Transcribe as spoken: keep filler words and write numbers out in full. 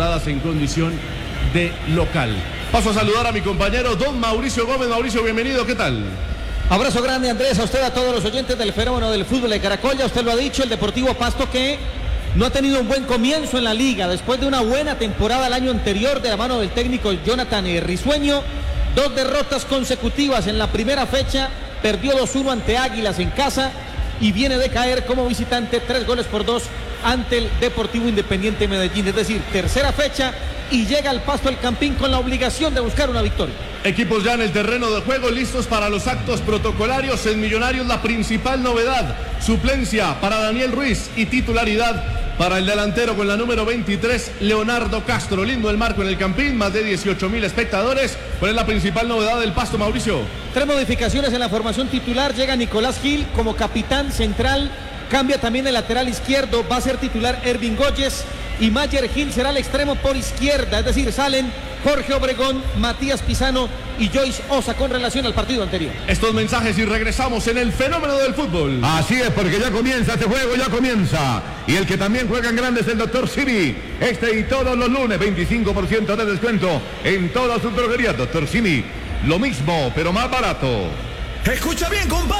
entradas en condición de local. Paso a saludar a mi compañero don Mauricio Gómez. Mauricio, bienvenido, ¿qué tal? Abrazo grande, Andrés, a usted, a todos los oyentes del fenómeno del fútbol de Caracol. Ya usted lo ha dicho, el Deportivo Pasto, que no ha tenido un buen comienzo en la liga después de una buena temporada el año anterior de la mano del técnico Jonathan Risueño. Dos derrotas consecutivas en la primera fecha, perdió dos uno ante Águilas en casa y viene de caer como visitante tres goles por dos ante el Deportivo Independiente Medellín. Es decir, tercera fecha y llega al Pasto El Campín con la obligación de buscar una victoria. Equipos ya en el terreno de juego, listos para los actos protocolarios. En Millonarios la principal novedad, suplencia para Daniel Ruiz y titularidad para el delantero con la número veintitrés, Leonardo Castro. Lindo el marco en el Campín, más de dieciocho mil espectadores. ¿Cuál es la principal novedad del Pasto, Mauricio? Tres modificaciones en la formación titular. Llega Nicolás Gil como capitán central. Cambia también el lateral izquierdo. Va a ser titular Ervin Góyez. Y Mayer Gil será el extremo por izquierda. Es decir, salen Jorge Obregón, Matías Pisano y Joyce Osa con relación al partido anterior. Estos mensajes y regresamos en el fenómeno del fútbol. Así es, porque ya comienza este juego, ya comienza. Y el que también juega en grande es el doctor Simi. Este y todos los lunes, veinticinco por ciento de descuento en todas sus droguerías. doctor Simi, lo mismo, pero más barato. Escucha bien, compadre.